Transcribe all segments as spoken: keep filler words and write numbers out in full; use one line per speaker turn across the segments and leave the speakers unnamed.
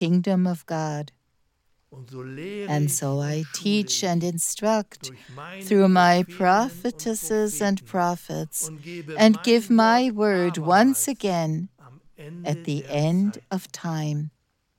kingdom of God. And so I teach and instruct through my prophetesses and prophets, and give my word once again at the end of time.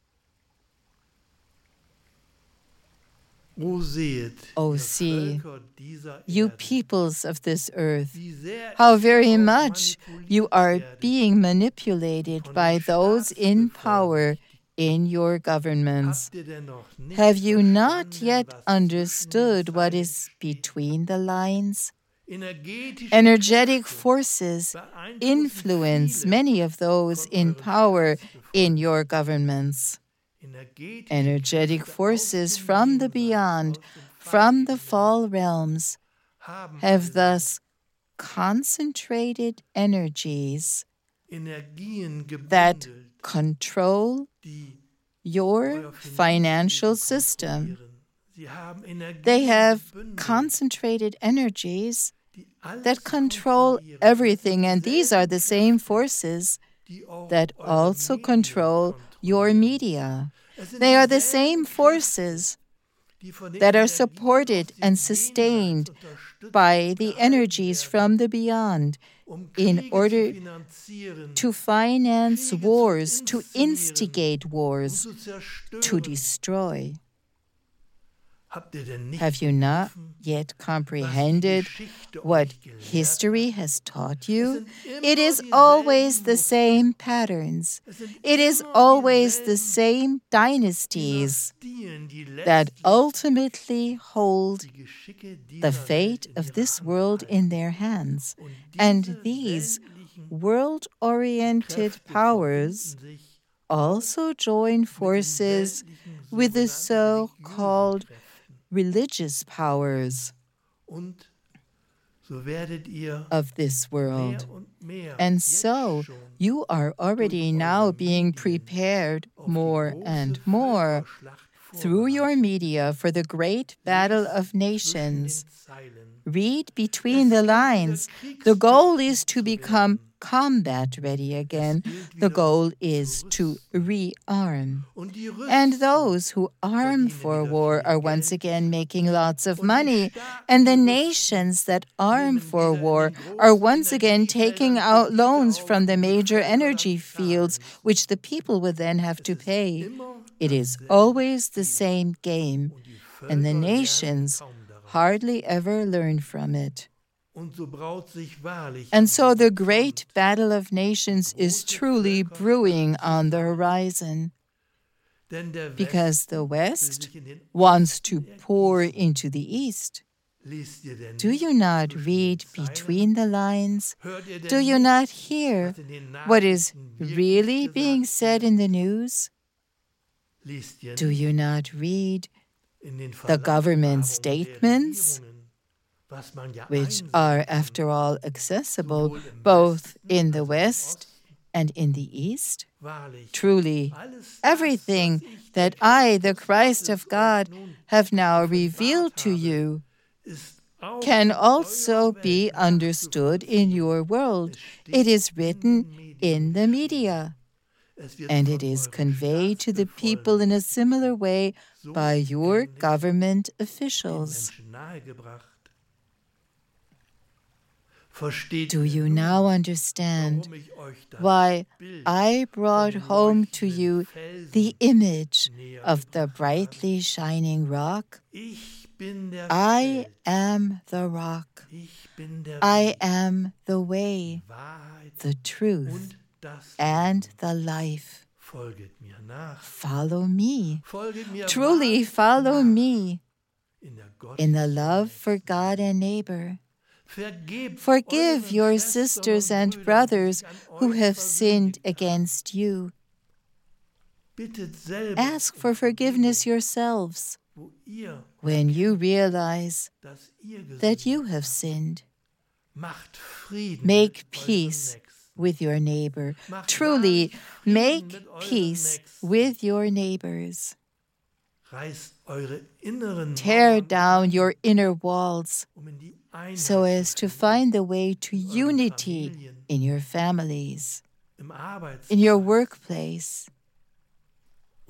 O see, you peoples of this earth, how very much you are being manipulated by those in power in your governments. Have you not yet understood what is between the lines? Energetic forces influence many of those in power in your governments. Energetic forces from the beyond, from the fall realms, have thus concentrated energies that control your financial system. They have concentrated energies that control everything, and these are the same forces that also control your media. They are the same forces that are supported and sustained by the energies from the beyond in order to finance wars, to instigate wars, to destroy. Have you not yet comprehended what history has taught you? It is always the same patterns. It is always the same dynasties that ultimately hold the fate of this world in their hands. And these world-oriented powers also join forces with the so-called religious powers of this world. And so you are already now being prepared more and more through your media for the great battle of nations. Read between the lines. The goal is to become combat ready again. The goal is to rearm. And those who arm for war are once again making lots of money. And the nations that arm for war are once again taking out loans from the major energy fields, which the people would then have to pay. It is always the same game, and the nations hardly ever learn from it. And so the great battle of nations is truly brewing on the horizon, because the West wants to pour into the East. Do you not read between the lines? Do you not hear what is really being said in the news? Do you not read the government statements, which are, after all, accessible both in the West and in the East? Truly, everything that I, the Christ of God, have now revealed to you can also be understood in your world. It is written in the media, and it is conveyed to the people in a similar way by your government officials. Do you now understand why I brought home to you the image of the brightly shining rock? I am the rock. I am the way, the truth, and the life. Follow me. Truly follow me in the love for God and neighbor. Forgive your sisters and brothers who have sinned against you. Ask for forgiveness yourselves when you realize that you have sinned. Make peace with your neighbor. Truly, make peace with your neighbors. Tear down your inner walls so as to find the way to unity in your families, in your workplace,